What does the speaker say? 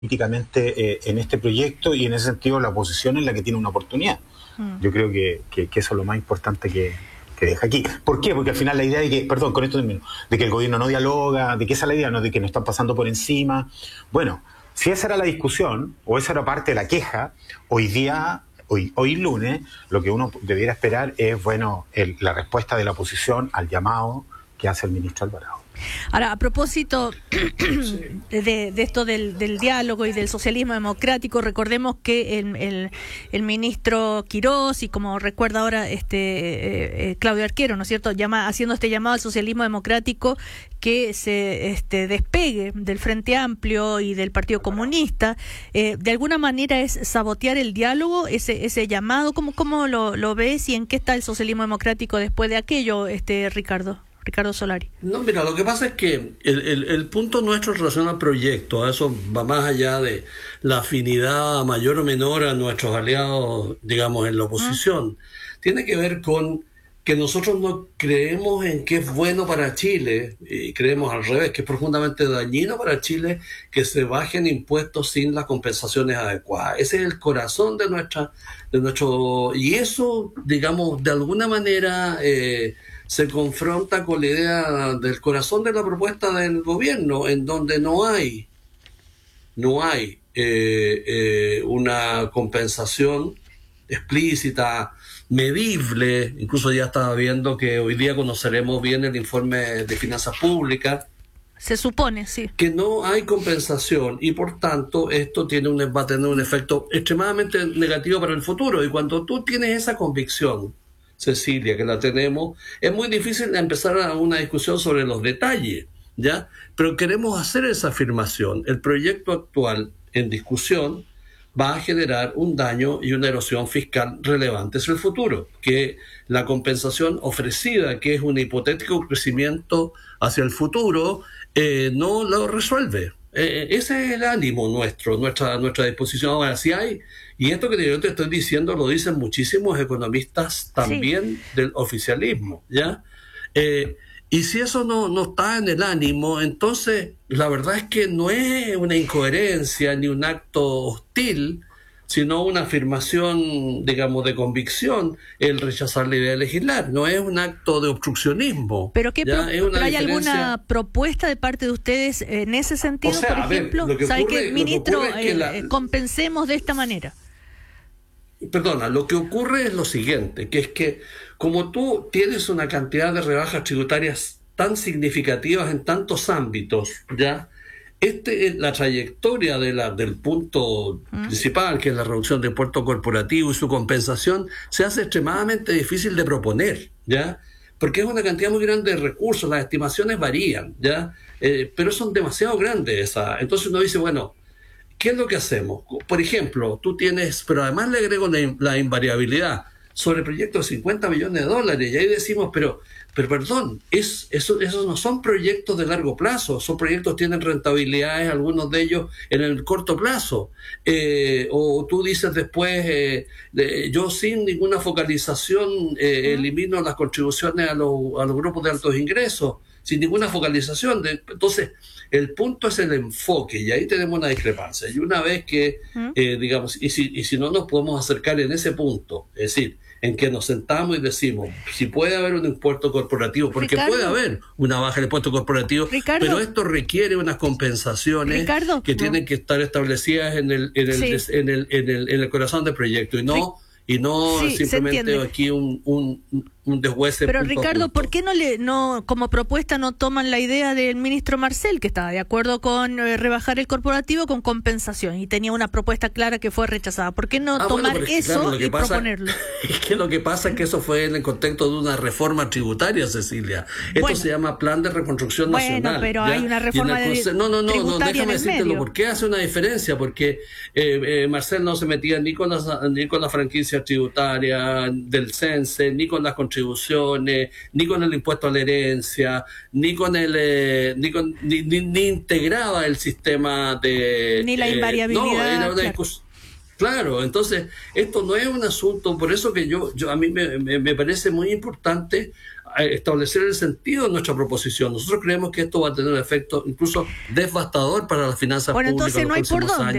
políticamente en este proyecto y en ese sentido la oposición es la que tiene una oportunidad. Yo creo que eso es lo más importante que deja aquí. ¿Por qué? Porque al final la idea de que, perdón, con esto termino, de que el gobierno no dialoga, de que esa es la idea, no de que nos están pasando por encima. Bueno, si esa era la discusión, o esa era parte de la queja, hoy lunes, lo que uno debiera esperar es, bueno, la respuesta de la oposición al llamado que hace el ministro Alvarado. Ahora, a propósito de esto del diálogo y del socialismo democrático, recordemos que el ministro Quirós, y como recuerda ahora Claudio Arquero, ¿no es cierto?, haciendo este llamado al socialismo democrático que se despegue del Frente Amplio y del Partido Comunista, de alguna manera es sabotear el diálogo, ese llamado. ¿Cómo lo ves y en qué está el socialismo democrático después de aquello, Ricardo Solari? No, mira, lo que pasa es que el punto nuestro en relación al proyecto, eso va más allá de la afinidad mayor o menor a nuestros aliados, digamos, en la oposición. Tiene que ver con que nosotros no creemos en que es bueno para Chile, y creemos al revés, que es profundamente dañino para Chile que se bajen impuestos sin las compensaciones adecuadas. Ese es el corazón de nuestro... Y eso, digamos, de alguna manera... se confronta con la idea del corazón de la propuesta del gobierno, en donde no hay una compensación explícita, medible. Incluso ya estaba viendo que hoy día conoceremos bien el informe de finanzas públicas. Se supone, sí. Que no hay compensación y por tanto esto va a tener un efecto extremadamente negativo para el futuro. Y cuando tú tienes esa convicción, Cecilia, que la tenemos, es muy difícil empezar una discusión sobre los detalles, ¿ya? Pero queremos hacer esa afirmación. El proyecto actual en discusión va a generar un daño y una erosión fiscal relevantes en el futuro, que la compensación ofrecida, que es un hipotético crecimiento hacia el futuro, no lo resuelve. Ese es el ánimo nuestra disposición. Ahora, si hay, y esto que yo te estoy diciendo lo dicen muchísimos economistas también del oficialismo, ¿ya? Y si eso no está en el ánimo, entonces la verdad es que no es una incoherencia ni un acto hostil, sino una afirmación, digamos, de convicción, el rechazar la idea de legislar. No es un acto de obstruccionismo. ¿Pero hay alguna propuesta de parte de ustedes en ese sentido, por ejemplo? Ministro, compensemos de esta manera. Perdona, lo que ocurre es lo siguiente, que es que como tú tienes una cantidad de rebajas tributarias tan significativas en tantos ámbitos, ¿ya? La trayectoria del punto principal, que es la reducción de impuesto corporativo y su compensación, se hace extremadamente difícil de proponer, ¿ya? Porque es una cantidad muy grande de recursos, las estimaciones varían, ¿ya? Pero son demasiado grandes entonces uno dice, bueno, ¿qué es lo que hacemos? Por ejemplo, tú tienes, pero además le agrego la invariabilidad sobre el proyecto de $50 millones, y ahí decimos, pero perdón, esos no son proyectos de largo plazo, son proyectos que tienen rentabilidades, algunos de ellos en el corto plazo. O tú dices después, yo sin ninguna focalización elimino las contribuciones a los grupos de altos ingresos, sin ninguna focalización. Entonces, el punto es el enfoque, y ahí tenemos una discrepancia. Y una vez que, digamos, y si no nos podemos acercar en ese punto, es decir, en que nos sentamos y decimos, si puede haber un impuesto corporativo, porque puede haber una baja del impuesto corporativo, pero esto requiere unas compensaciones tienen que estar establecidas en el corazón del proyecto, y no simplemente aquí un deshuese. Pero Ricardo, ¿por qué no como propuesta no toman la idea del ministro Marcel, que estaba de acuerdo con rebajar el corporativo con compensación y tenía una propuesta clara que fue rechazada? ¿Por qué no tomar eso y proponerlo? Es que lo que pasa es que eso fue en el contexto de una reforma tributaria, Cecilia. Esto se llama Plan de Reconstrucción Nacional. Pero ¿ya? Hay una reforma tributaria, déjame decírtelo. ¿Por qué hace una diferencia? Porque Marcel no se metía ni con la franquicia tributaria del CENSE, ni con las contribuciones, ni con el impuesto a la herencia, ni integraba el sistema de... Ni la invariabilidad. No, era una discusión. Claro, entonces esto no es un asunto, por eso que a mí me parece muy importante establecer el sentido de nuestra proposición. Nosotros creemos que esto va a tener un efecto incluso devastador para las finanzas públicas entonces en no los hay por próximos dónde. años.